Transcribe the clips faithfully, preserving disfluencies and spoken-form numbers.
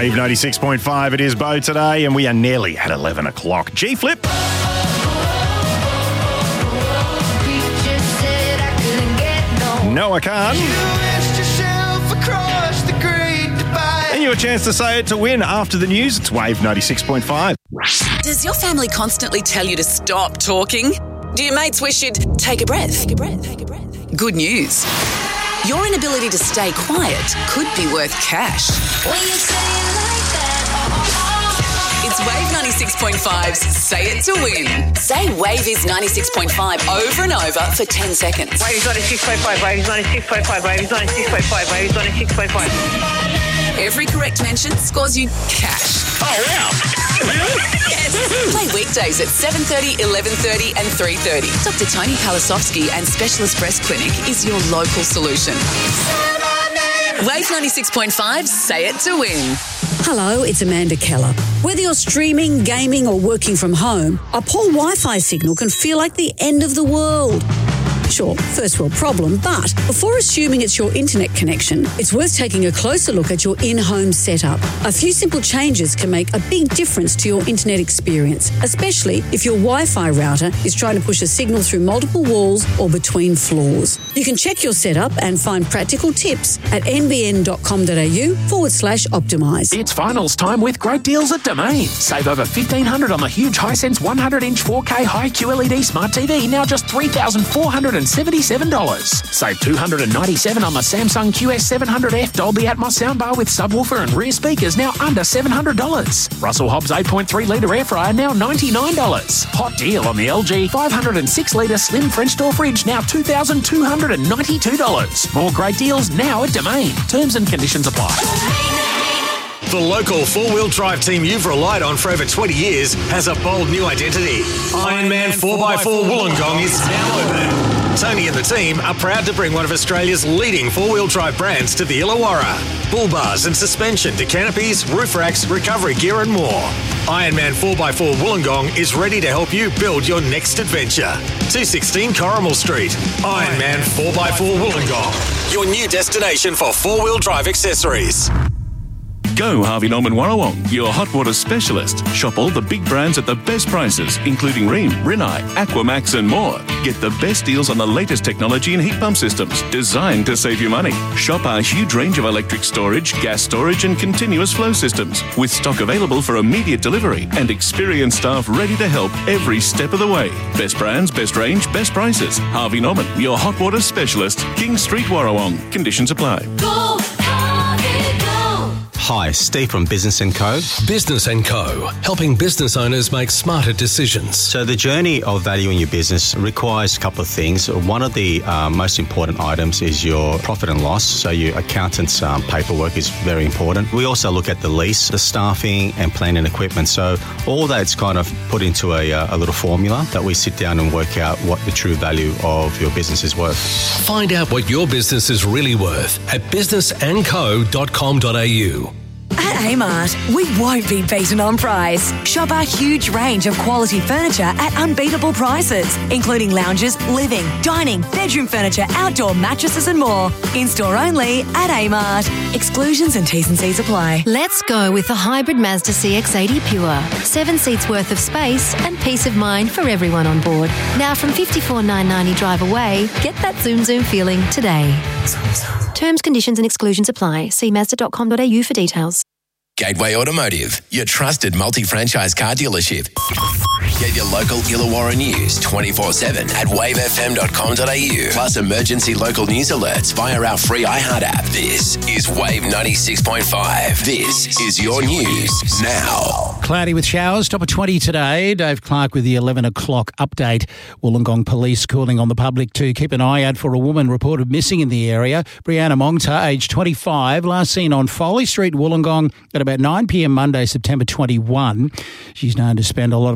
Wave ninety-six point five, it is Bo today, and we are nearly at eleven o'clock. G-Flip. No, I can't. And you a chance to say it to win after the news. It's Wave ninety-six point five. Does your family constantly tell you to stop talking? Do your mates wish you'd take a breath? Take a breath. Take a breath. Good news. Your inability to stay quiet could be worth cash. When you say it like that. It's Wave ninety-six point five's Say It to Win. Say Wave is ninety-six point five over and over for ten seconds. Wave is ninety-six point five, Wave is ninety-six point five, Wave is ninety-six point five, Wave is ninety-six point five. Every correct mention scores you cash. Oh, wow. Yes. Play weekdays at seven thirty, eleven thirty and three thirty. Doctor Tony Palasovsky and Specialist Breast Clinic is your local solution. Wave ninety-six point five, Say It to Win. Hello, it's Amanda Keller. Whether you're streaming, gaming or working from home, a poor Wi-Fi signal can feel like the end of the world. Sure, first world problem, but before assuming it's your internet connection, it's worth taking a closer look at your in-home setup. A few simple changes can make a big difference to your internet experience, especially if your Wi-Fi router is trying to push a signal through multiple walls or between floors. You can check your setup and find practical tips at nbn.com.au forward slash optimise. It's finals time with great deals at Domain. Save over fifteen hundred dollars on the huge Hisense one hundred inch four K high Q L E D smart T V, now just three thousand four hundred seventy-seven dollars. Save two hundred ninety-seven dollars on the Samsung Q S seven hundred F Dolby Atmos soundbar with subwoofer and rear speakers, now under seven hundred dollars. Russell Hobbs eight point three litre air fryer, now ninety-nine dollars. Hot deal on the L G five hundred six litre slim French door fridge, now two thousand two hundred ninety-two dollars. More great deals now at Domain. Terms and conditions apply. The local four-wheel drive team you've relied on for over twenty years has a bold new identity. Ironman four by four Wollongong is now open. Tony and the team are proud to bring one of Australia's leading four-wheel drive brands to the Illawarra. Bull bars and suspension to canopies, roof racks, recovery gear and more. Ironman four by four Wollongong is ready to help you build your next adventure. two sixteen Corrimal Street. Ironman four by four Wollongong. Your new destination for four-wheel drive accessories. Go Harvey Norman Warrawong, your hot water specialist. Shop all the big brands at the best prices, including Rheem, Rinnai, Aquamax and more. Get the best deals on the latest technology and heat pump systems, designed to save you money. Shop our huge range of electric storage, gas storage and continuous flow systems, with stock available for immediate delivery and experienced staff ready to help every step of the way. Best brands, best range, best prices. Harvey Norman, your hot water specialist. King Street, Warrawong. Conditions apply. Go, Harvey, go. Hi, Steve from Business and Co. Business and Co, helping business owners make smarter decisions. So the journey of valuing your business requires a couple of things. One of the uh, most important items is your profit and loss. So your accountant's um, paperwork is very important. We also look at the lease, the staffing and plant and equipment. So all that's kind of put into a, a little formula that we sit down and work out what the true value of your business is worth. Find out what your business is really worth at business and co dot com dot a u. At Amart, we won't be beaten on price. Shop our huge range of quality furniture at unbeatable prices, including lounges, living, dining, bedroom furniture, outdoor mattresses and more. In-store only at Amart. Exclusions and T's and C's apply. Let's go with the hybrid Mazda C X eighty Pure. Seven seats worth of space and peace of mind for everyone on board. Now from fifty-four thousand nine hundred ninety drive away, get that zoom zoom feeling today. Terms, conditions and exclusions apply. See mazda dot com dot a u for details. Gateway Automotive, your trusted multi-franchise car dealership. Get your local Illawarra news twenty-four seven at wave f m dot com dot a u. Plus emergency local news alerts via our free iHeart app. This is Wave ninety-six point five. This is your news now. Cloudy with showers, top of twenty today. Dave Clark with the eleven o'clock update. Wollongong Police calling on the public to keep an eye out for a woman reported missing in the area. Brianna Mongta, aged twenty-five, last seen on Foley Street, Wollongong at about nine p m Monday, September twenty-first. She's known to spend a lot of her time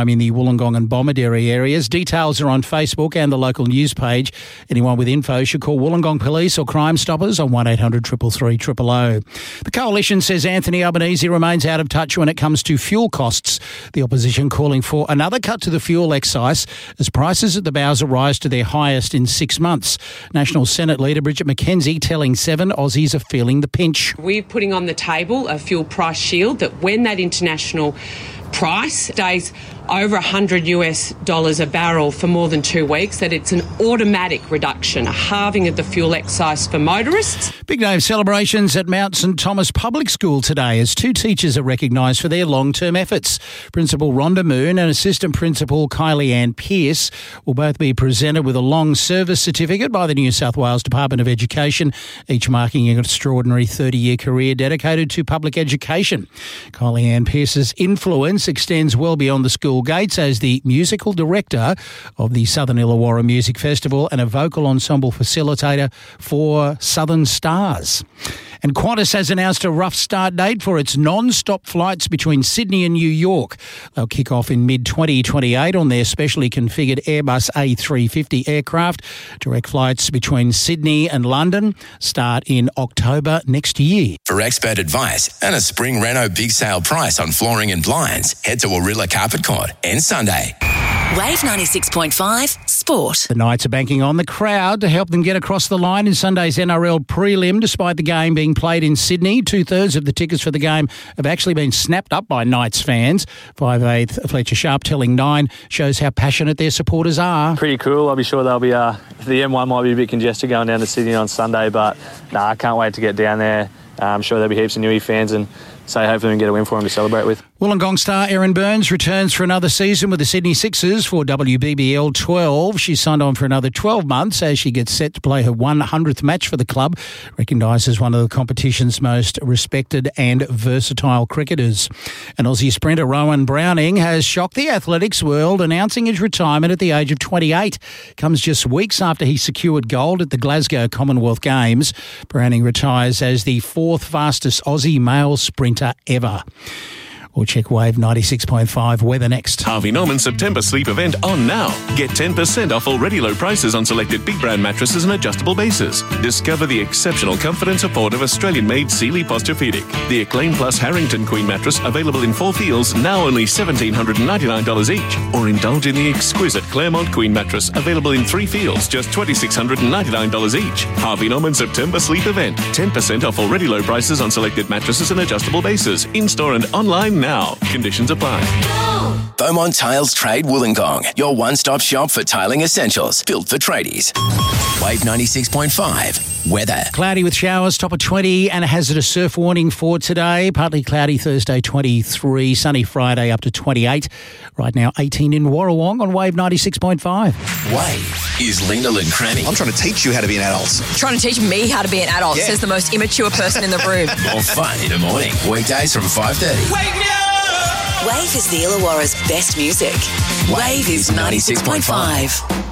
crime in the Wollongong and Bomaderry areas. Details are on Facebook and the local news page. Anyone with info should call Wollongong Police or Crime Stoppers on one eight hundred three three three zero zero. The Coalition says Anthony Albanese remains out of touch when it comes to fuel costs. The opposition calling for another cut to the fuel excise as prices at the Bowser rise to their highest in six months. National Senate Leader Bridget McKenzie telling Seven Aussies are feeling the pinch. We're putting on the table a fuel price shield that when that international price stays over one hundred US dollars a barrel for more than two weeks, that it's an automatic reduction, a halving of the fuel excise for motorists. Big day of celebrations at Mount St Thomas Public School today as two teachers are recognised for their long-term efforts. Principal Rhonda Moon and Assistant Principal Kylie Ann Pearce will both be presented with a long service certificate by the New South Wales Department of Education, each marking an extraordinary thirty-year career dedicated to public education. Kylie Ann Pearce's influence extends well beyond the school gates as the musical director of the Southern Illawarra Music Festival and a vocal ensemble facilitator for Southern Stars. And Qantas has announced a rough start date for its non-stop flights between Sydney and New York. They'll kick off in mid twenty twenty-eight on their specially configured Airbus A three fifty aircraft. Direct flights between Sydney and London start in October next year. For expert advice and a spring reno big sale price on flooring and blinds, head to Warilla Carpet Court and Sunday. Wave ninety-six point five Sport. The Knights are banking on the crowd to help them get across the line in Sunday's N R L prelim. Despite the game being played in Sydney, two-thirds of the tickets for the game have actually been snapped up by Knights fans. five eighth Fletcher Sharp telling Nine shows how passionate their supporters are. Pretty cool. I'll be sure they'll be, uh, the M one might be a bit congested going down to Sydney on Sunday, but nah, I can't wait to get down there. Uh, I'm sure there'll be heaps of Newey fans and so hopefully we can get a win for them to celebrate with. Wollongong star Erin Burns returns for another season with the Sydney Sixers for W B B L twelve. She's signed on for another twelve months as she gets set to play her one hundredth match for the club, recognised as one of the competition's most respected and versatile cricketers. An Aussie sprinter, Rowan Browning, has shocked the athletics world, announcing his retirement at the age of twenty-eight. Comes just weeks after he secured gold at the Glasgow Commonwealth Games. Browning retires as the fourth fastest Aussie male sprinter ever. We'll check Wave ninety-six point five weather next. Harvey Norman September sleep event on now. Get ten percent off already low prices on selected big brand mattresses and adjustable bases. Discover the exceptional comfort and support of Australian-made Sealy Posturepedic. The Acclaim Plus Harrington Queen mattress available in four feels, now only one thousand seven hundred ninety-nine dollars each. Or indulge in the exquisite Claremont Queen mattress available in three feels, just two thousand six hundred ninety-nine dollars each. Harvey Norman September sleep event. ten percent off already low prices on selected mattresses and adjustable bases. In-store and online now. Conditions apply. Beaumont Tiles Trade Wollongong, your one-stop shop for tiling essentials, built for tradies. Wave ninety-six point five weather. Cloudy with showers, top of twenty, and a hazardous surf warning for today. Partly cloudy Thursday, twenty-three, sunny Friday up to twenty-eight. Right now, eighteen in Warrawong on Wave ninety-six point five. Wave is Linda and Cranny. I'm trying to teach you how to be an adult. Trying to teach me how to be an adult, Yeah. says the most immature person in the room. More fun in the morning. Weekdays from five thirty. Wake me up! Wave is the Illawarra's best music. Wave is ninety-six point five.